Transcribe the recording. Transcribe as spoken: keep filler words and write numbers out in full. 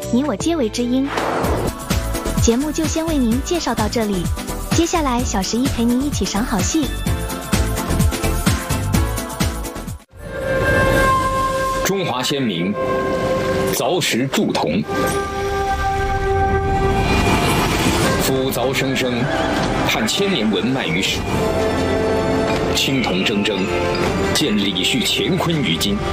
你我皆为知音。节目就先为您介绍到这里，接下来小十一陪您一起赏好戏。 中华先民凿石铸铜，夫凿生生，探千年文脉于史。青铜铮铮，见李旭乾坤于今。